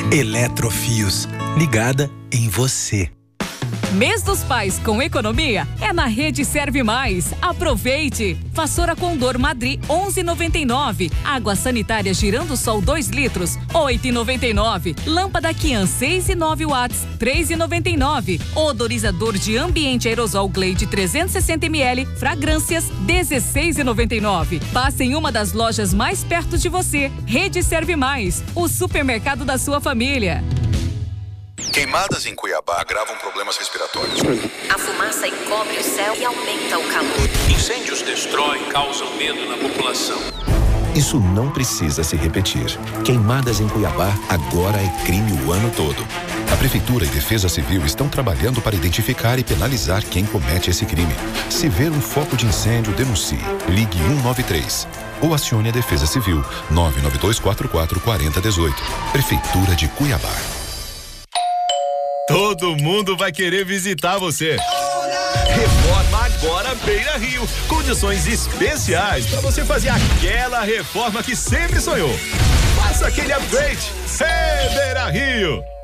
Eletrofios, ligada em você. Mês dos Pais com economia é na Rede Serve Mais. Aproveite! Vassoura Condor Madri 11,99. Água sanitária Girando Sol 2 litros 8,99. Lâmpada Kian 6 e 9 watts 3,99. Odorizador de ambiente aerosol Glade 360 ml. Fragrâncias 16,99. Passe em uma das lojas mais perto de você. Rede Serve Mais, o supermercado da sua família. Queimadas em Cuiabá agravam problemas respiratórios. A fumaça encobre o céu e aumenta o calor. Incêndios destroem, causam medo na população. Isso não precisa se repetir. Queimadas em Cuiabá agora é crime o ano todo. A Prefeitura e Defesa Civil estão trabalhando para identificar e penalizar quem comete esse crime. Se ver um foco de incêndio, denuncie. Ligue 193. Ou acione a Defesa Civil 992444018. Prefeitura de Cuiabá. Todo mundo vai querer visitar você. Reforma agora Beira Rio. Condições especiais para você fazer aquela reforma que sempre sonhou. Faça aquele upgrade. Beira Rio.